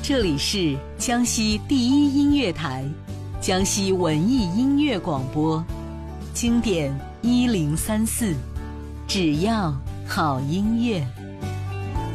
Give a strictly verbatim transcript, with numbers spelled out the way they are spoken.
这里是江西第一音乐台，江西文艺音乐广播，经典一零三四，只要好音乐。